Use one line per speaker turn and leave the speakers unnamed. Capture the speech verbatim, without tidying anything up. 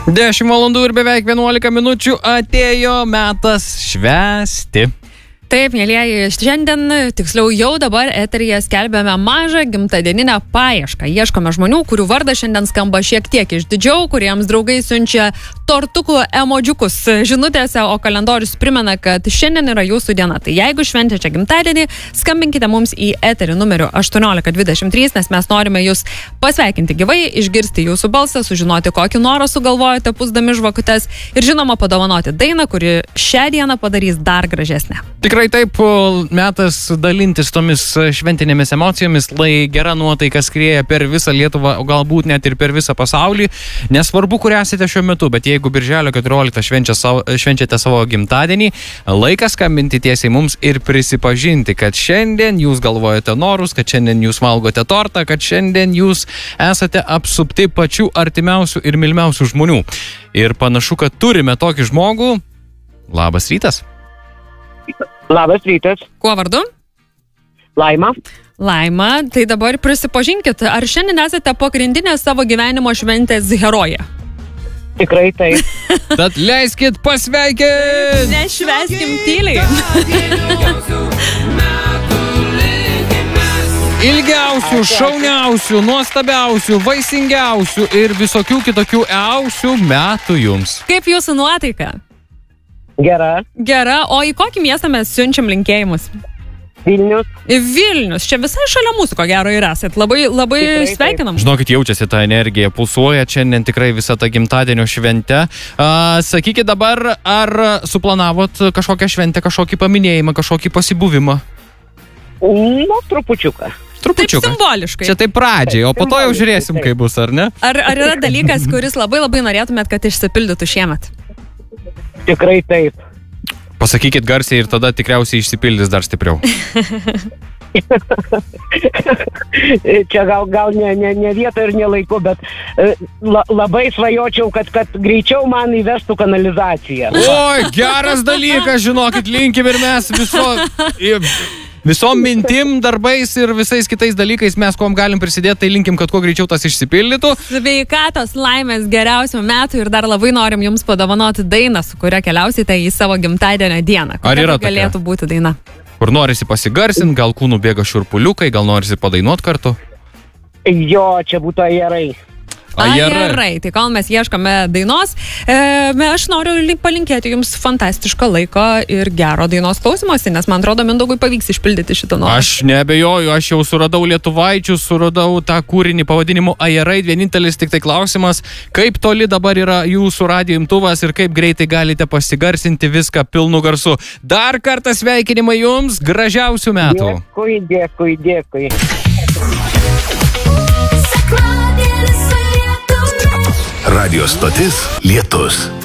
dešimt valandų ir beveik vienuolika minučių atėjo metas švęsti.
Taip, mėlieji, šiandien, tiksliau jau dabar eteryje skelbėme mažą gimtadieninę paiešką. Ieškome žmonių, kurių vardas šiandien skamba šiek tiek išdidžiau, kuriems draugai siunčia tortukų emodžiukus žinutėse, o kalendorius primena, kad šiandien yra jūsų diena. Tai jeigu švenčiate gimtadienį, skambinkite mums į eterį numeriu aštuoniolika dvidešimt trys, nes mes norime jūs pasveikinti gyvai, išgirsti jūsų balsą, sužinoti, kokį norą sugalvojate pusdami žvakutes ir žinoma padovanoti dainą, kuri šią dieną padarys dar gražesnę.
Tikrai taip, metas dalintis tomis šventinėmis emocijomis, lai gera nuotaika skrieja per visą Lietuvą, o galbūt net ir per visą pasaulį. Nesvarbu, kur esate šiuo metu, bet jeigu birželio keturioliktą švenčia savo, švenčiate savo gimtadienį, laikas skambinti tiesiai mums ir prisipažinti, kad šiandien jūs galvojate norus, kad šiandien jūs valgote tortą, kad šiandien jūs esate apsupti pačių artimiausių ir mylimiausių žmonių. Ir panašu, kad turime tokį žmogų. Labas rytas.
Labas rytas.
Kuo vardu?
Laima.
Laima, tai dabar prisipažinkit, ar šiandien esate pagrindinė savo gyvenimo šventės herojė?
Tikrai taip.
Tad leiskit pasveikinti!
Nešveskim tyliai.
Ilgiausių, šauniausių, nuostabiausių, vaisingiausių ir visokių kitokių eausių metų jums.
Kaip jūsų nuotaika?
Gera.
Gera, o į kokį miestą mes siunčiam linkėjimus?
Vilnius.
Į Vilnius, čia visai šalia mūsų, ko gero, ir esat. Labai, labai
Tikrai,
sveikinam.
Žinokit, jaučiasi ta energija, pulsuoja šiandien tikrai visą tą gimtadienio šventę. A, sakykit dabar, ar suplanavot kažkokią šventę, kažkokį paminėjimą, kažkokį pasibuvimą?
Nu, trupučiuką.
Trupučiuką.
Taip simboliškai.
Čia taip pradžiai, o po to jau žiūrėsim, kaip bus, ar ne?
Ar, ar yra dalykas, kuris labai labai norėtumėt, kad išsipildytų šiemet?
Tikrai taip.
Pasakykit garsiai ir tada tikriausiai išsipildys dar stipriau.
Čia gal, gal ne, ne, ne vieta ir ne laiku, bet la, labai svajočiau, kad, kad greičiau man įvestų kanalizaciją.
Oi, geras dalykas, žinokit, linkim ir mes viso... Visom mintim, darbais ir visais kitais dalykais mes kuom galim prisidėti, tai linkim, kad kuo greičiau tas išsipildytų.
Sveikatos, laimės, geriausių metų ir dar labai norim jums padovanoti dainą, su kuria keliausite į savo gimtadienio dieną.
Ar yra tokia?
Galėtų būti daina?
Kur norisi pasigarsinti, gal kūnų bėga šiurpuliukai, gal norisi padainuot kartu?
Jo, čia būtų ajerai.
Ajerai, tai kol mes ieškome dainos, e, aš noriu palinkėti jums fantastiško laiko ir gero dainos klausimosi, nes man atrodo, Mindaugui pavyks išpildyti šitą norą.
Aš neabejoju, aš jau suradau lietuvaičių, suradau tą kūrinį pavadinimu Ajerai, vienintelis tik tai klausimas, kaip toli dabar yra jūsų radijo imtuvas ir kaip greitai galite pasigarsinti viską pilnu garsu. Dar kartą sveikinimai jums, gražiausių metų.
Dėkui, dėkui, dėkui.
Radio stotis Lietus.